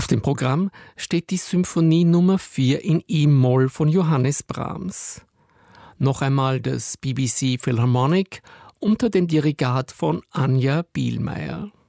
Auf dem Programm steht die Symphonie Nummer 4 in E-Moll von Johannes Brahms. Noch einmal das BBC Philharmonic unter dem Dirigat von Anja Bielmeier.